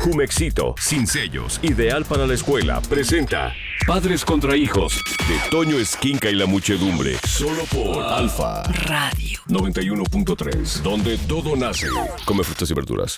Jumexito, sin sellos, ideal para la escuela, presenta Padres contra Hijos, de Toño Esquinca y la muchedumbre, solo por Alfa Radio 91.3, donde todo nace. Come frutas y verduras.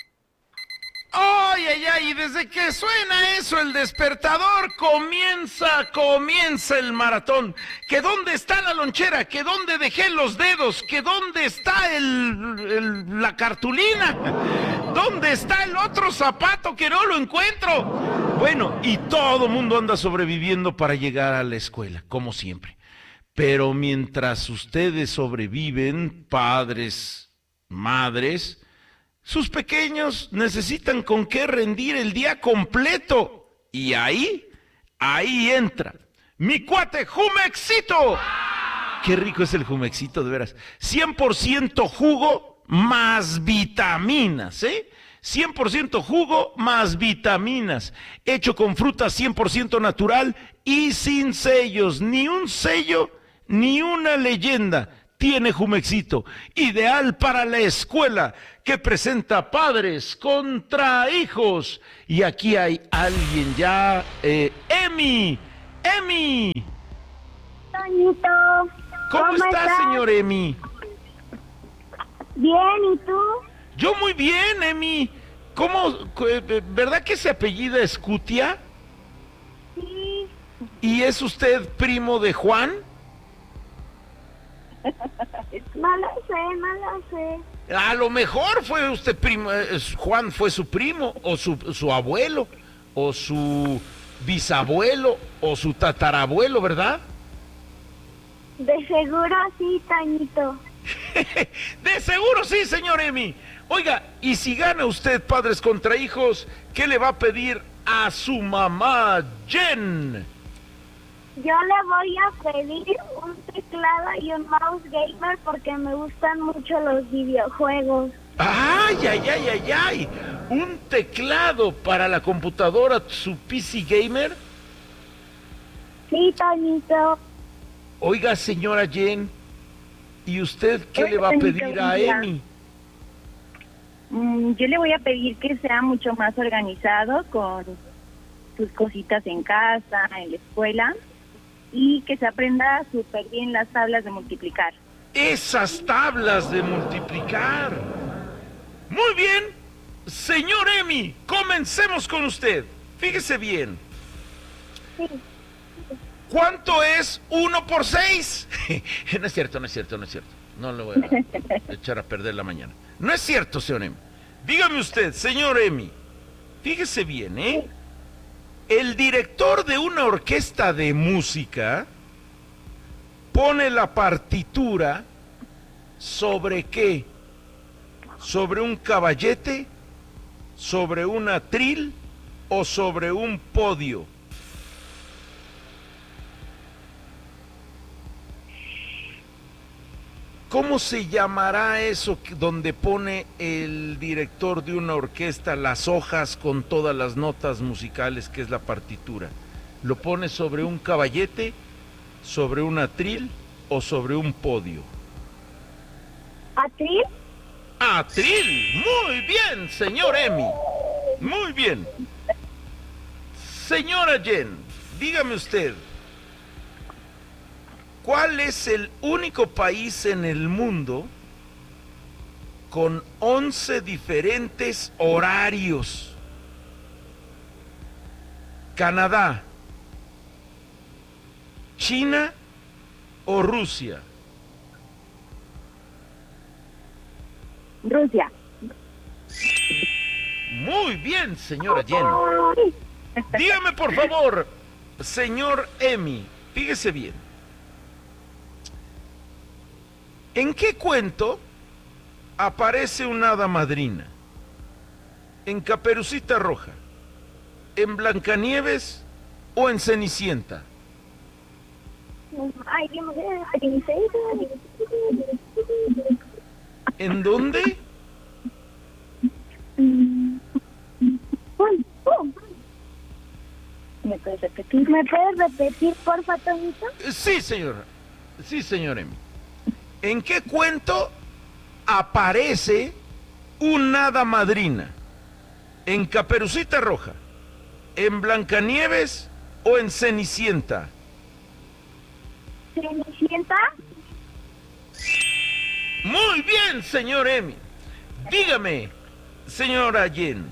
¡Ay, ay, ay! Y desde que suena eso, el despertador, comienza el maratón. ¿Que dónde está la lonchera? ¿Que dónde dejé los dedos? ¿Que dónde está la cartulina? ¿Dónde está el otro zapato que no lo encuentro? Bueno, y todo mundo anda sobreviviendo para llegar a la escuela, como siempre. Pero mientras ustedes sobreviven, padres, madres, sus pequeños necesitan con qué rendir el día completo. Y ahí entra mi cuate Jumexito. Qué rico es el Jumexito, de veras. 100% jugo más vitaminas, ¿eh? 100% jugo más vitaminas. Hecho con fruta 100% natural y sin sellos. Ni un sello, ni una leyenda tiene Jumexito. Ideal para la escuela, que presenta Padres contra Hijos. Y aquí hay alguien ya, Emi. Toñito, ¿Cómo está, señor Emi? Bien, ¿y tú? Yo muy bien, Emi. ¿Verdad que se apellida Escutia? Sí. ¿Y es usted primo de Juan? No lo sé. A lo mejor fue usted primo, Juan fue su primo, o su abuelo, o su bisabuelo, o su tatarabuelo, ¿verdad? De seguro sí, Toñito. De seguro sí, señor Emi. Oiga, y si gana usted Padres contra Hijos, ¿qué le va a pedir a su mamá, Jen? Yo le voy a pedir un teclado y un mouse gamer porque me gustan mucho los videojuegos. ¡Ay, ay, ay, ay, ay! ¿Un teclado para la computadora, su PC gamer? Sí, Toñito. Oiga, señora Jen, ¿y usted qué le va a pedir a Emi? Yo le voy a pedir que sea mucho más organizado con sus cositas en casa, en la escuela, y que se aprenda súper bien las tablas de multiplicar. Esas tablas de multiplicar. Muy bien, señor Emi, comencemos con usted. Fíjese bien. Sí. ¿Cuánto es 1 por 6? No es cierto. No le voy a echar a perder la mañana. No es cierto, señor Emi. Dígame usted, señor Emi, fíjese bien, ¿eh? El director de una orquesta de música pone la partitura ¿sobre qué? ¿Sobre un caballete? ¿Sobre un atril? ¿O sobre un podio? ¿Cómo se llamará eso donde pone el director de una orquesta las hojas con todas las notas musicales, que es la partitura? ¿Lo pone sobre un caballete, sobre un atril o sobre un podio? ¿Atril? ¡Atril! Muy bien, señor Emi. Muy bien. Señora Jen, dígame usted, ¿cuál es el único país en el mundo con 11 diferentes horarios? ¿Canadá, China o Rusia? Rusia. Muy bien, señora Jen. Dígame, por favor, señor Emi, fíjese bien. ¿En qué cuento aparece una hada madrina? ¿En Caperucita Roja? ¿En Blancanieves o en Cenicienta? Ay, Dios mío, ¿En dónde? ¿Me puedes repetir, porfa, Toñito? Sí, señora. Sí, señor Emi. ¿En qué cuento aparece una hada madrina? ¿En Caperucita Roja, en Blancanieves o en Cenicienta? ¿Cenicienta? Muy bien, señor Emi. Dígame, señora Jen,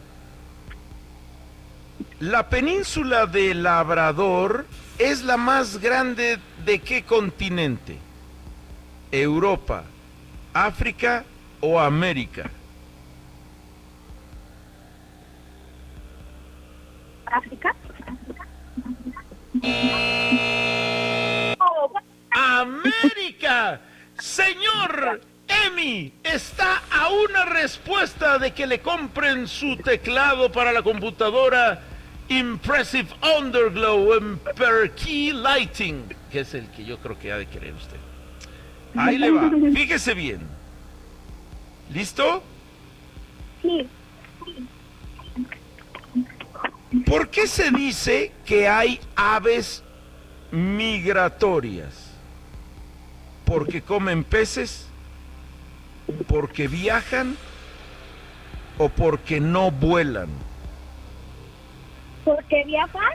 ¿la península de Labrador es la más grande de qué continente? ¿Europa, África o América? ¿África? ¡América! Señor Emi, está a una respuesta de que le compren su teclado para la computadora Impressive Underglow Emperor Key Lighting, que es el que yo creo que ha de querer usted. Ahí le va, fíjese bien. ¿Listo? Sí. ¿Por qué se dice que hay aves migratorias? ¿Porque comen peces? ¿Porque viajan? ¿O porque no vuelan? ¿Por qué viajan?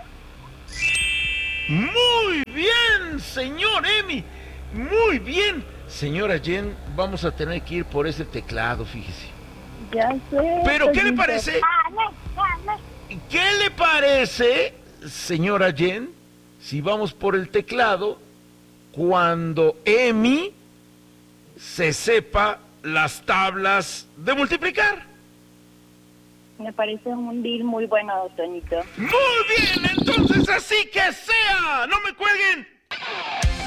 Muy bien, señor Emi. Muy bien. Señora Jen, vamos a tener que ir por ese teclado, fíjese. Ya sé. ¿Pero qué le parece? Dale. ¿Qué le parece, señora Jen, si vamos por el teclado cuando Emi se sepa las tablas de multiplicar? Me parece un deal muy bueno, Toñito. Muy bien, entonces así que sea. No me cuelguen.